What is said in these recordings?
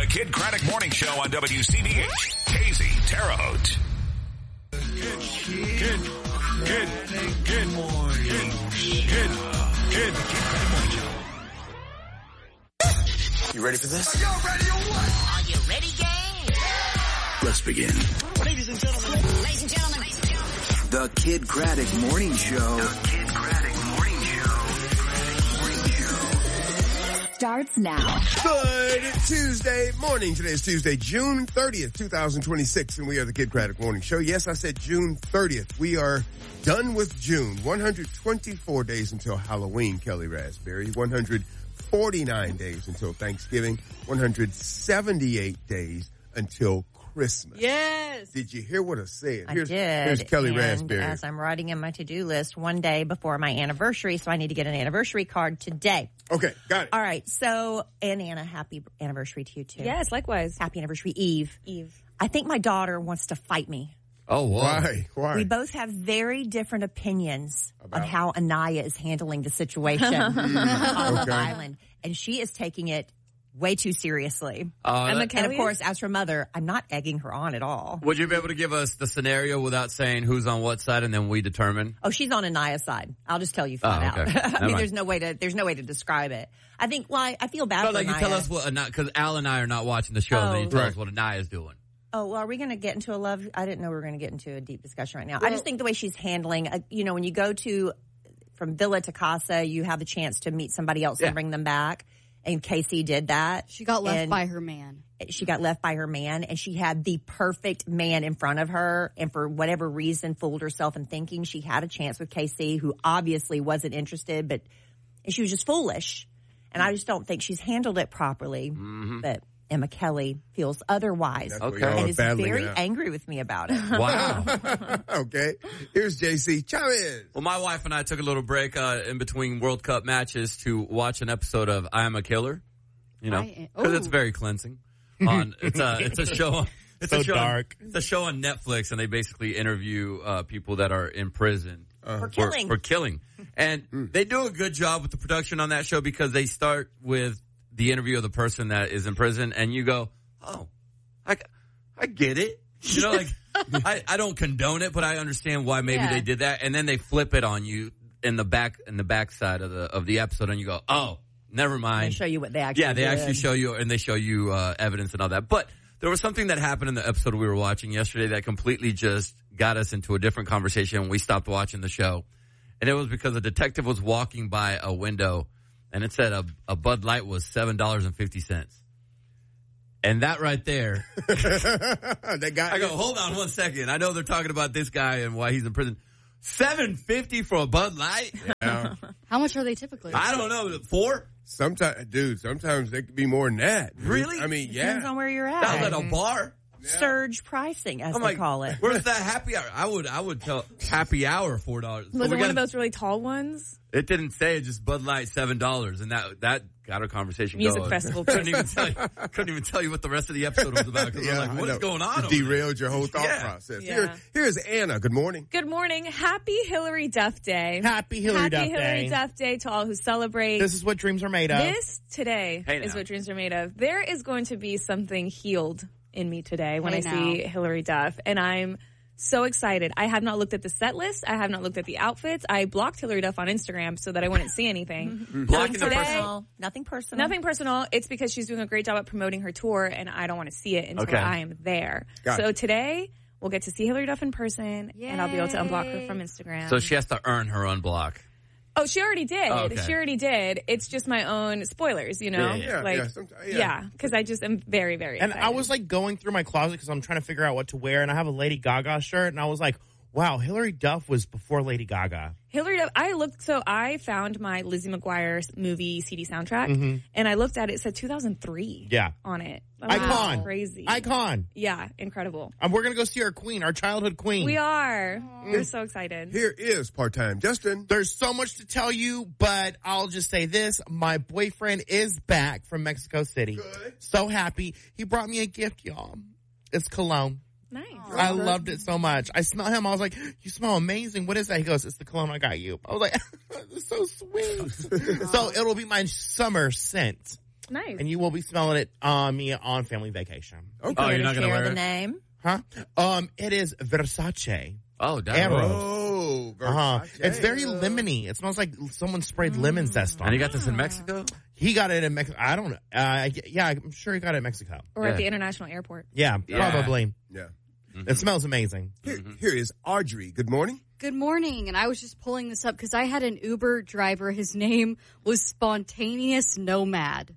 Kid Craddock Morning Show on WCBH. Casey, Terre Haute. Good morning. Kid Craddock Morning Show. You ready for this? Are y'all ready or what? Are you ready, gang? Let's begin. Ladies and gentlemen. Ladies and gentlemen. The Kid Craddock Morning Show. Starts now. Good Tuesday morning. Today is Tuesday, June 30th, 2026, and we are the Kid Craddock Morning Show. Yes, I said June 30th. We are done with June. 124 days until Halloween, Kelly Raspberry. 149 days until Thanksgiving. 178 days until Christmas. Yes. Did you hear what I said? I did. Here's Kelly Raspberry. As I'm writing in my to-do list one day before my anniversary, so I need to get an anniversary card today. Okay, got it. All right. So, and Anna, happy anniversary to you too. Yes, likewise. Happy anniversary, Eve. I think my daughter wants to fight me. Oh, wow. Why? We both have very different opinions on how Anaya is handling the situation on Love Island. And she is taking it way too seriously. And of course, as her mother, I'm not egging her on at all. Would you be able to give us the scenario without saying who's on what side, and then we determine? Oh, she's on Anaya's side. I'll just tell you flat out. I mean, there's no way to describe it. I think, I feel bad for like Anaya. you tell us what, because Al and I are not watching the show, and then you tell us what Anaya's doing. Oh, well, are we going to get into I didn't know we were going to get into a deep discussion right now. I just think the way she's handling, when you go from Villa to Casa, you have a chance to meet somebody else and bring them back. And Casey did that. She got left by her man. She got left by her man, and she had the perfect man in front of her, and for whatever reason fooled herself in thinking she had a chance with Casey, who obviously wasn't interested, but she was just foolish. And I just don't think she's handled it properly. Mm-hmm. But Emma Kelly feels otherwise. And is very angry with me about it. Wow. Okay. Here's JC Chavez. Well, my wife and I took a little break in between World Cup matches to watch an episode of I Am a Killer. Because it's very cleansing. It's a show. It's so dark. It's a show on Netflix, and they basically interview people that are in prison for killing. For killing. And they do a good job with the production on that show because they start with the interview of the person that is in prison, and you go, oh, I get it. I don't condone it, but I understand why maybe they did that. And then they flip it on you in the back side of the episode, and you go, oh, never mind. They show you what they actually did. They actually show you, and they show you evidence and all that. But there was something that happened in the episode we were watching yesterday that completely just got us into a different conversation when we stopped watching the show. And it was because a detective was walking by a window, and it said a Bud Light was $7.50. And that right there, I go, hold on one second. I know they're talking about this guy and why he's in prison. $7.50 for a Bud Light? Yeah. How much are they typically? I don't know. 4? Sometimes they could be more than that. Really? I mean, Depends on where you're at. That was at a bar. Surge pricing, as they call it. Where's that happy hour? I would tell happy hour $4. Was it one of those really tall ones? It didn't say it, just Bud Light $7, and that got our conversation Music going. festival. Couldn't even tell you what the rest of the episode was about because we're like, what is going on? It derailed your whole thought process. Yeah. Here's Anna. Good morning. Good morning. Happy Hillary Duff Day. Happy Hillary Duff Day to all who celebrate. This is what dreams are made of. This today is what dreams are made of. There is going to be something healed in me today when I see Hillary Duff, and I'm so excited. I have not looked at the set list. I have not looked at the outfits. I blocked Hillary Duff on Instagram so that I wouldn't see anything. Nothing personal. Nothing personal. It's because she's doing a great job at promoting her tour, and I don't want to see it until I am there. So today, we'll get to see Hillary Duff in person, and I'll be able to unblock her from Instagram. So she has to earn her unblock. Oh, she already did. Oh, okay. She already did. It's just my own spoilers, you know? Because I just am very, very excited. And I was like going through my closet because I'm trying to figure out what to wear, and I have a Lady Gaga shirt, and I was like, wow, Hillary Duff was before Lady Gaga. Hillary Duff, I found my Lizzie McGuire movie CD soundtrack, and I looked at it, it said 2003 on it. Icon. Crazy. Icon. Yeah, incredible. And we're going to go see our queen, our childhood queen. We are. We're so excited. Here is part-time Justin. There's so much to tell you, but I'll just say this. My boyfriend is back from Mexico City. Good. So happy. He brought me a gift, y'all. It's cologne. Nice. I loved it so much. I smelled him. I was like, you smell amazing. What is that? He goes, it's the cologne I got you. I was like, that's so sweet. So it'll be my summer scent. Nice. And you will be smelling it me on family vacation. Okay. Oh, you're not going to wear the it? name? Huh? It is Versace. Oh, damn. Arrows. Oh, Versace. It's very lemony. It smells like someone sprayed lemon zest on And it. you got this in Mexico? He got it in Mexico. I don't know. Yeah, I'm sure he got it in Mexico. Or at the international airport. Yeah, probably. Yeah. It smells amazing. Here is Audrey. Good morning. Good morning. And I was just pulling this up because I had an Uber driver. His name was Spontaneous Nomad.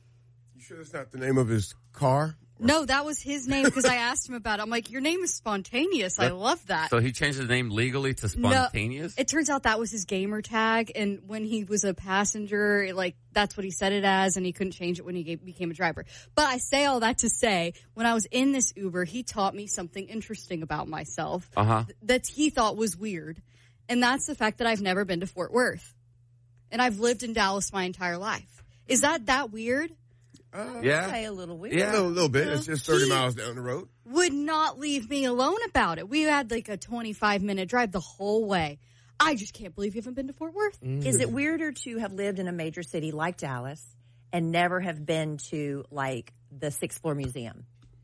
You sure that's not the name of his car? No, that was his name because I asked him about it. I'm like, your name is Spontaneous. I love that. So he changed his name legally to Spontaneous? No, it turns out that was his gamer tag. And when he was a passenger, that's what he set it as. And he couldn't change it when he became a driver. But I say all that to say, when I was in this Uber, he taught me something interesting about myself that he thought was weird. And that's the fact that I've never been to Fort Worth. And I've lived in Dallas my entire life. Is that weird? Yeah. Okay, a little weird. Yeah, a little bit. It's just 30 miles down the road. Would not leave me alone about it. We had a 25-minute drive the whole way. I just can't believe you haven't been to Fort Worth. Is it weirder to have lived in a major city like Dallas and never have been to the Sixth Floor Museum?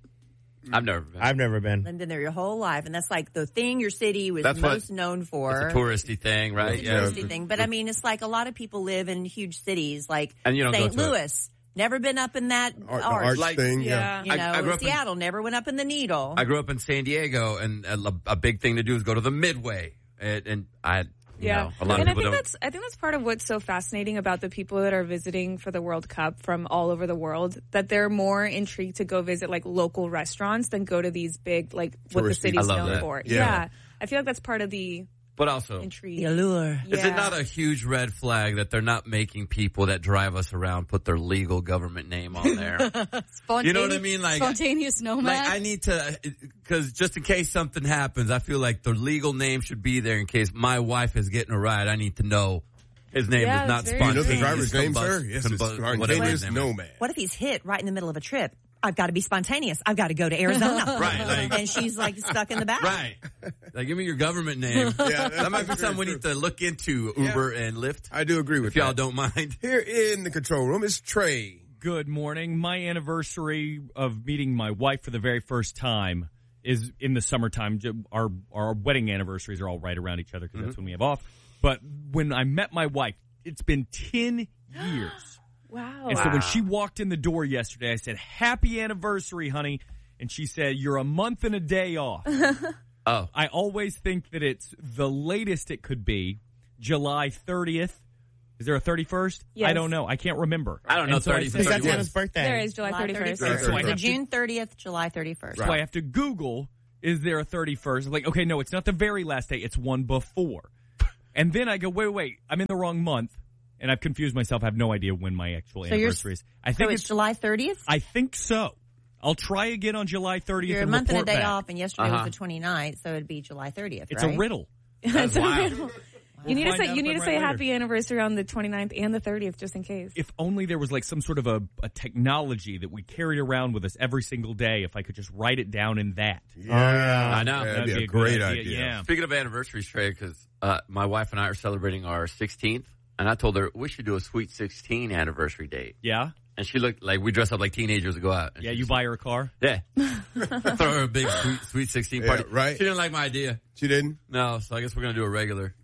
I've never been. I've never been. Been there your whole life, and that's the thing your city was most known for. It's a touristy thing, right? It's a touristy thing. But I mean, it's a lot of people live in huge cities and you don't St. go to Louis. Never been up in that arch thing. Yeah. You know, in Seattle never went up in the Needle. I grew up in San Diego, and a big thing to do is go to the Midway. And a lot of people don't. I think that's part of what's so fascinating about the people that are visiting for the World Cup from all over the world, that they're more intrigued to go visit local restaurants than go to these big what the city's known for. Yeah. I feel like that's part of the But also, intrigue. The allure. Yeah. Is it not a huge red flag that they're not making people that drive us around put their legal government name on there? You know what I mean? Spontaneous Nomad. I need to, because just in case something happens, I feel like the legal name should be there in case my wife is getting a ride. I need to know his name is not You know Spontaneous. the driver's name, sir? Yes, it's Spontaneous Nomad. What if he's hit right in the middle of a trip? I've got to be spontaneous. I've got to go to Arizona. Right. And she's stuck in the back. Right. Give me your government name. Yeah, that might be something we need to look into, Uber and Lyft. I do agree with if y'all don't mind. Here in the control room is Trey. Good morning. My anniversary of meeting my wife for the very first time is in the summertime. Our wedding anniversaries are all right around each other because that's when we have off. But when I met my wife, it's been 10 years. Wow. And so when she walked in the door yesterday, I said, "Happy anniversary, honey." And she said, "You're a month and a day off." Oh. I always think that it's the latest it could be July 30th. Is there a 31st? Yes. I don't know. I can't remember. I don't know. And so 30th. Because that's Hannah's birthday. There is July 31st. So I have to- June 30th, July 31st. So I have to Google, is there a 31st? Okay, no, it's not the very last day. It's one before. And then I go, wait, I'm in the wrong month. And I've confused myself. I have no idea when my actual anniversary is. I think it's July 30th? I think so. I'll try again on July 30th. You're a and month and a report day back. off, and yesterday was the 29th, so it'd be July 30th, It's right? a riddle. It's a riddle. You need to find say out if I'm right happy anniversary on the 29th and the 30th just in case. If only there was some sort of a technology that we carried around with us every single day. If I could just write it down in that. Yeah, I know. That'd be a good great idea. Yeah. Speaking of anniversaries, Trey, because my wife and I are celebrating our 16th, and I told her we should do a Sweet 16 anniversary date. Yeah? And she looked like we dress up like teenagers to go out. Yeah, you buy her a car? Yeah. Throw her a big Sweet 16 party. Yeah, right. She didn't like my idea. She didn't? No, so I guess we're going to do a regular.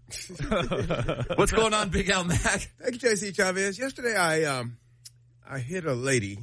What's going on, Big Al Mac? Thank you, JC Chavez. Yesterday, I hit a lady.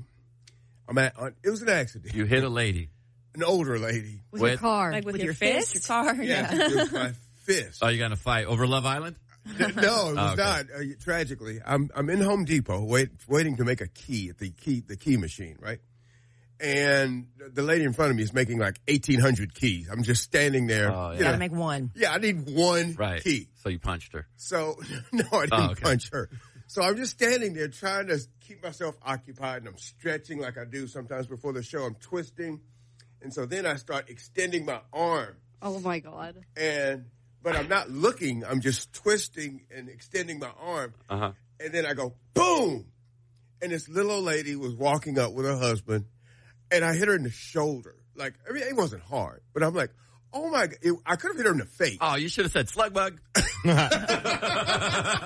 It was an accident. You hit a lady. An older lady. With your car. Like with Your fist? Your car? Yeah, it was my fist. Oh, you got in a fight over Love Island? No, it was okay. not. Tragically, I'm in Home Depot waiting to make a key at the key machine, right? And the lady in front of me is making 1,800 keys. I'm just standing there. Oh, yeah. You gotta make one. Yeah, I need one key. So you punched her. So, no, I didn't punch her. So I'm just standing there trying to keep myself occupied, and I'm stretching like I do sometimes before the show. I'm twisting. And so then I start extending my arm. Oh, my God. But I'm not looking. I'm just twisting and extending my arm. Uh-huh. And then I go, boom! And this little old lady was walking up with her husband, and I hit her in the shoulder. It wasn't hard, but I'm like, oh my God. I could have hit her in the face. Oh, you should have said slug bug.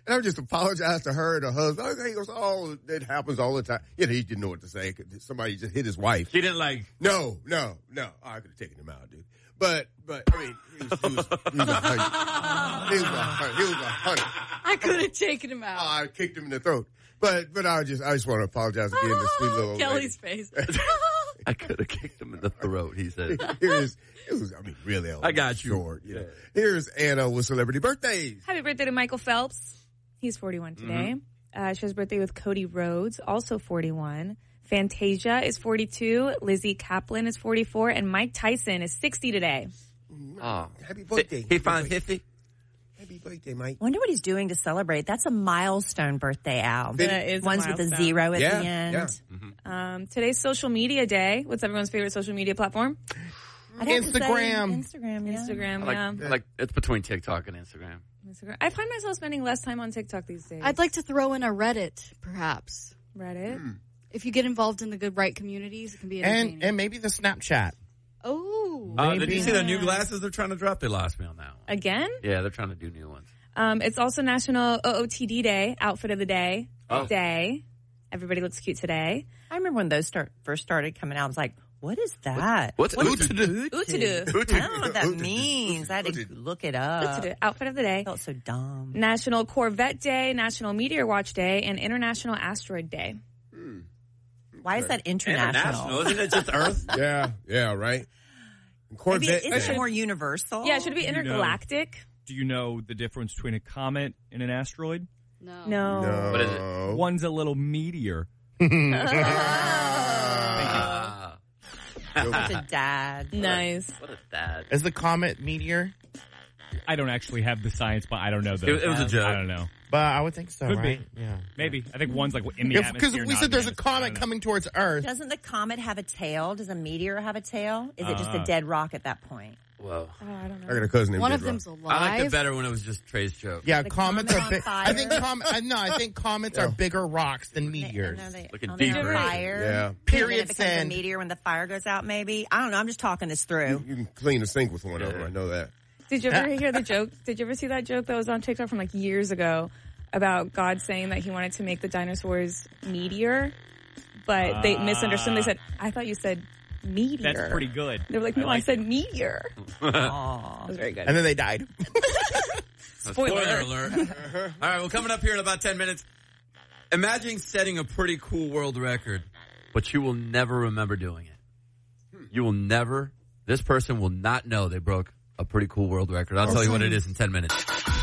And I just apologized to her and her husband. Okay, he goes, oh, it happens all the time. You know, he didn't know what to say. Somebody just hit his wife. He didn't like. No. Oh, I could have taken him out, dude. But I mean, he was 100. He was 100. I could have taken him out. I kicked him in the throat. But I just want to apologize again to sweet little old Kelly's lady. face. I could have kicked him in the throat, he said. It was, I mean, really old. I got you. Short, you know. Here's Anna with celebrity birthdays. Happy birthday to Michael Phelps. He's 41 today. She has birthday with Cody Rhodes, also 41. Fantasia is 42. Lizzie Kaplan is 44. And Mike Tyson is 60 today. Oh. Happy birthday. He found 50? Happy birthday, Mike. Wonder what he's doing to celebrate. That's a milestone birthday, Al. That is a Ones with a milestone. zero at the end. Yeah. Today's social media day. What's everyone's favorite social media platform? I'd have to say Instagram. Instagram, yeah. Instagram, Like it's between TikTok and Instagram. I find myself spending less time on TikTok these days. I'd like to throw in a Reddit, perhaps. Reddit. If you get involved in the good right communities, it can be entertaining. And maybe the Snapchat. Oh. Did you see the new glasses they're trying to drop? They lost me on that one. Again? Yeah, they're trying to do new ones. It's also National OOTD Day, Outfit of the Day. Oh. Day. Everybody looks cute today. I remember when those first started coming out, I was like, what is that? What's What is Ootadoo? Ootadoo? I don't know what that means. I had to Ootadoo. look it up. Ootadoo. Outfit of the Day. I felt so dumb. National Corvette Day, National Meteor Watch Day, and International Asteroid Day. Why is that international? Isn't it just Earth? Yeah, right. Maybe Corvette. it's more universal. Yeah, it should be intergalactic. Do you know the difference between a comet and an asteroid? No. No. What is it? One's a little meteor. Such a dad. Nice. What a dad. Is the comet meteor? I don't actually have the science, but I don't know. It was a joke. I don't know. But I would think so, Could be. right? Yeah. Maybe. I think one's like in the Because atmosphere. we not said in there's the a atmosphere. I comet don't know. coming towards Earth. Doesn't the comet have a tail? Does a meteor have a tail? Is it just a dead rock at that point? Whoa. Oh, I don't know. I got a cousin named One Dead of Rock. them's alive. I liked it better when it was just Trey's joke. Yeah, The comets comet are on big. fire? I think comets are bigger rocks than meteors. Looking Are they on deeper. fire? Yeah. Period, Then it becomes a send. meteor when the fire goes out, maybe? I don't know. I'm just talking this through. You can clean the sink with one of them. I know that. Did you ever hear the joke? Did you ever see that joke that was on TikTok from like years ago about God saying that he wanted to make the dinosaurs meteor, but they misunderstood. They said, I thought you said meteor. That's pretty good. They were like, no, I said meteor. Aw. That was very good. And then they died. Spoiler alert. All right, well, coming up here in about 10 minutes, imagine setting a pretty cool world record, but you will never remember doing it. You will never, this person will not know they broke a pretty cool world record. I'll tell you what it is in 10 minutes.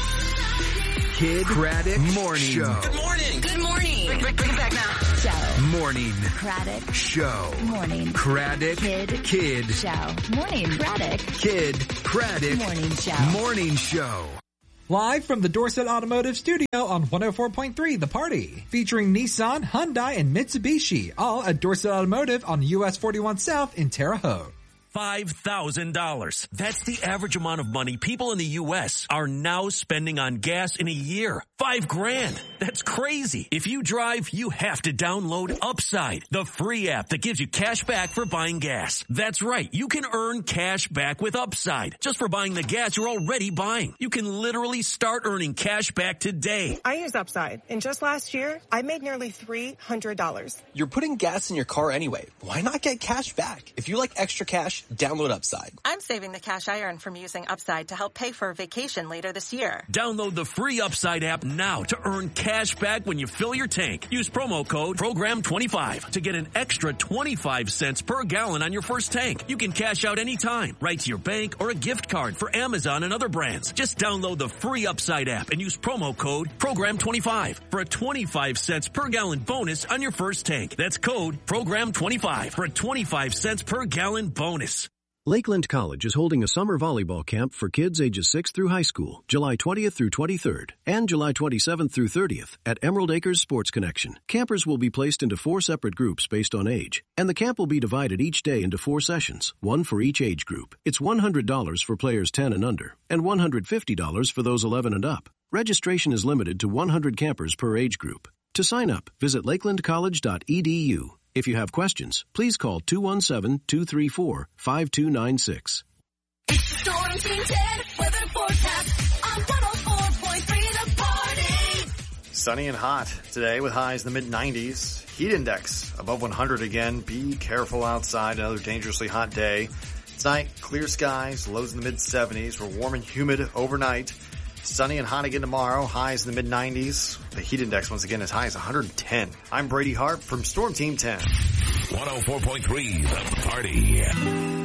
Kid Craddock Morning Show. Good morning. Good morning. Bring it back now. Show. Morning Craddock. Show. Morning. Craddock Kid. Show. Morning. Craddock. Kid Craddock Morning Show. Morning Show. Live from the Dorset Automotive Studio on 104.3 The Party. Featuring Nissan, Hyundai, and Mitsubishi. All at Dorset Automotive on US 41 South in Terre Haute. $5,000. That's the average amount of money people in the U.S. are now spending on gas in a year. $5,000. That's crazy. If you drive, you have to download Upside, the free app that gives you cash back for buying gas. That's right. You can earn cash back with Upside just for buying the gas you're already buying. You can literally start earning cash back today. I use Upside, and just last year, I made nearly $300. You're putting gas in your car anyway. Why not get cash back? If you like extra cash, download Upside. I'm saving the cash I earn from using Upside to help pay for a vacation later this year. Download the free Upside app now to earn cash back when you fill your tank. Use promo code PROGRAM25 to get an extra 25 cents per gallon on your first tank. You can cash out anytime, right to your bank or a gift card for Amazon and other brands. Just download the free Upside app and use promo code PROGRAM25 for a 25 cents per gallon bonus on your first tank. That's code PROGRAM25 for a 25 cents per gallon bonus. Lakeland College is holding a summer volleyball camp for kids ages 6 through high school, July 20th through 23rd, and July 27th through 30th at Emerald Acres Sports Connection. Campers will be placed into 4 separate groups based on age, and the camp will be divided each day into 4 sessions, one for each age group. It's $100 for players 10 and under, and $150 for those 11 and up. Registration is limited to 100 campers per age group. To sign up, visit lakelandcollege.edu. If you have questions, please call 217-234-5296. It's Storm Team 10 weather forecast on 104.3 The Party. Sunny and hot today with highs in the mid-90s. Heat index above 100 again. Be careful outside. Another dangerously hot day. Tonight, clear skies, lows in the mid-70s. We're warm and humid overnight. Sunny and hot again tomorrow. Highs in the mid-90s. The heat index once again as high as 110. I'm Brady Hart from Storm Team 10. 104.3 The Party.